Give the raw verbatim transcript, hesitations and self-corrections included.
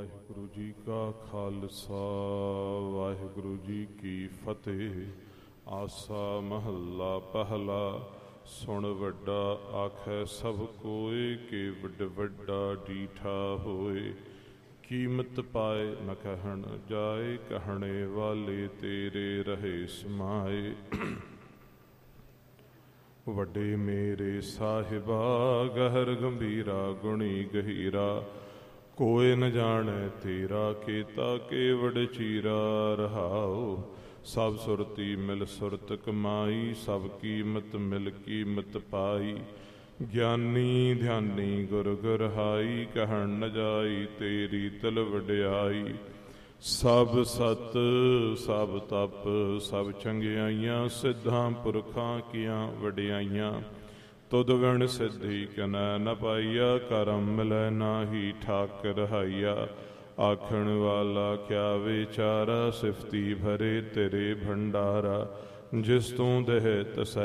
ਵਾਹਿਗੁਰੂ ਜੀ ਕਾ ਖਾਲਸਾ ਵਾਹਿਗੁਰੂ ਜੀ ਕੀ ਫਤਿਹ। ਆਸਾ ਮਹੱਲਾ ਪਹਿਲਾ। ਸੁਣ ਵੱਡਾ ਆਖੈ ਸਭ ਕੋਇ, ਕਿ ਵੱਡ ਵੱਡਾ ਡੀਠਾ ਹੋਏ। ਕੀਮਤ ਪਾਏ ਨ ਕਹਿਣ ਜਾਏ, ਕਹਿਣੇ ਵਾਲੇ ਤੇਰੇ ਰਹੇ ਸਮਾਏ। ਵੱਡੇ ਮੇਰੇ ਸਾਹਿਬਾ ਗਹਿਰ ਗੰਭੀਰਾ, ਗੁਣੀ ਗਹੀਰਾ ਕੋਇ ਨ ਜਾਣੈ ਤੇਰਾ, ਕੀਤਾ ਕੇਵੜ ਚੀਰਾ ਰਹਾਉ। ਸਭ ਸੁਰਤੀ ਮਿਲ ਸੁਰਤ ਕਮਾਈ, ਸਭ ਕੀਮਤ ਮਿਲ ਕੀਮਤ ਪਾਈ। ਗਿਆਨੀ ਧਿਆਨੀ ਗੁਰ ਗੁਰਹਾਈ, ਕਹਿਣ ਨ ਜਾਈ ਤੇਰੀ ਤਿਲ ਵਡਿਆਈ। ਸਭ ਸਤ ਸਭ ਤਪ ਸਭ ਚੰਗਿਆਈਆਂ, ਸਿੱਧਾਂ ਪੁਰਖਾਂ ਕੀਆਂ ਵਡਿਆਈਆਂ। ਤੁਧ ਵਿਣ ਸਿੱਧੀ ਕਨੈ ਨ ਪਾਈਆ, ਕਰਮ ਮਿਲੈ ਨਾਹੀ ਠਾਕ ਰਹਾਈਆ। ਆਖਣ ਵਾਲਾ ਕਿਆ ਵਿਚਾਰਾ, ਸਿਫਤੀ ਭਰੇ ਤੇਰੇ ਭੰਡਾਰਾ। ਜਿਸ ਤੂੰ ਦੇਹ ਤਸੈ